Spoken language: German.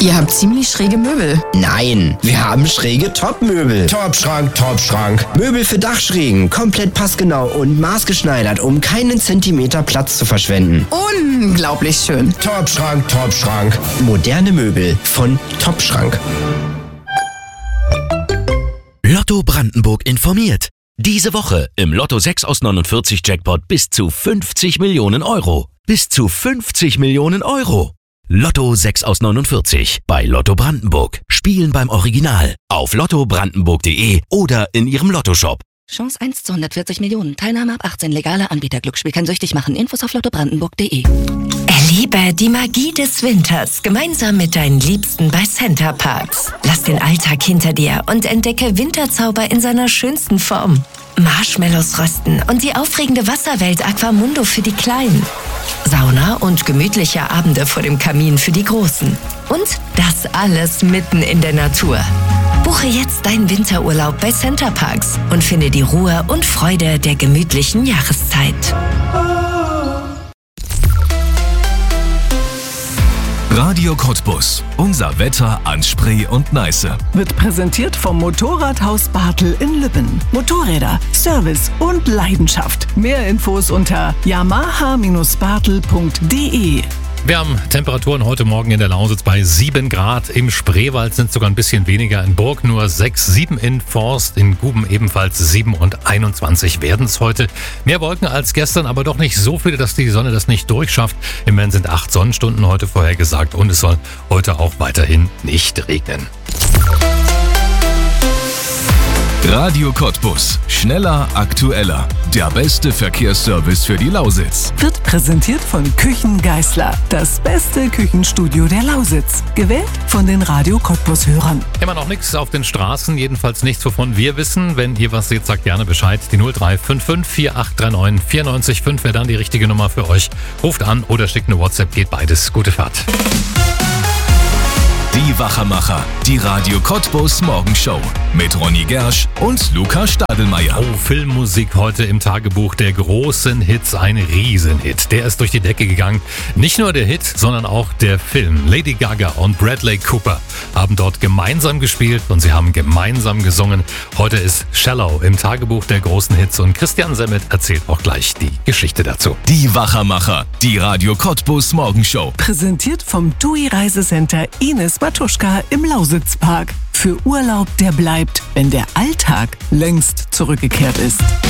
Ihr habt ziemlich schräge Möbel. Nein, wir haben schräge Top-Möbel. Top-Schrank, Top-Schrank. Möbel für Dachschrägen, komplett passgenau und maßgeschneidert, um keinen Zentimeter Platz zu verschwenden. Unglaublich schön. Top-Schrank, Top-Schrank. Moderne Möbel von Top-Schrank. Lotto Brandenburg informiert. Diese Woche im Lotto 6 aus 49 Jackpot bis zu 50 Millionen Euro. Bis zu 50 Millionen Euro. Lotto 6 aus 49 bei Lotto Brandenburg. Spielen beim Original. Auf lottobrandenburg.de oder in Ihrem Lottoshop. Chance 1 zu 140 Millionen. Teilnahme ab 18. Legale Anbieter. Glücksspiel kann süchtig machen. Infos auf lottobrandenburg.de. Erlebe die Magie des Winters gemeinsam mit deinen Liebsten bei Center Parcs. Lass den Alltag hinter dir und entdecke Winterzauber in seiner schönsten Form. Marshmallows rösten und die aufregende Wasserwelt Aquamundo für die Kleinen. Sauna und gemütliche Abende vor dem Kamin für die Großen. Und das alles mitten in der Natur. Buche jetzt deinen Winterurlaub bei Center Parcs und finde die Ruhe und Freude der gemütlichen Jahreszeit. Radio Cottbus. Unser Wetter an Spree und Neiße. Wird präsentiert vom Motorradhaus Bartel in Lübben. Motorräder, Service und Leidenschaft. Mehr Infos unter yamaha-bartel.de. Wir haben Temperaturen heute Morgen in der Lausitz bei 7 Grad. Im Spreewald sind es sogar ein bisschen weniger. In Burg nur 6, 7 in Forst, in Guben ebenfalls 7 und 21 werden es heute. Mehr Wolken als gestern, aber doch nicht so viele, dass die Sonne das nicht durchschafft. Immerhin sind 8 Sonnenstunden heute vorhergesagt und es soll heute auch weiterhin nicht regnen. Radio Cottbus. Schneller, aktueller. Der beste Verkehrsservice für die Lausitz. Wird präsentiert von Küchen Geißler. Das beste Küchenstudio der Lausitz. Gewählt von den Radio Cottbus-Hörern. Immer noch nichts auf den Straßen, jedenfalls nichts, wovon wir wissen. Wenn ihr was seht, sagt gerne Bescheid. Die 0355 4839 94,5 wäre dann die richtige Nummer für euch. Ruft an oder schickt eine WhatsApp, geht beides. Gute Fahrt. Die Wachermacher, die Radio Cottbus Morgenshow mit Ronny Gersch und Luca Stadelmeier. Oh, Filmmusik heute im Tagebuch der großen Hits, ein Riesenhit. Der ist durch die Decke gegangen. Nicht nur der Hit, sondern auch der Film. Lady Gaga und Bradley Cooper haben dort gemeinsam gespielt und sie haben gemeinsam gesungen. Heute ist Shallow im Tagebuch der großen Hits und Christian Semmet erzählt auch gleich die Geschichte dazu. Die Wachermacher, die Radio Cottbus Morgenshow. Präsentiert vom TUI Reisecenter Ines Matuschka im Lausitzpark. Für Urlaub, der bleibt, wenn der Alltag längst zurückgekehrt ist.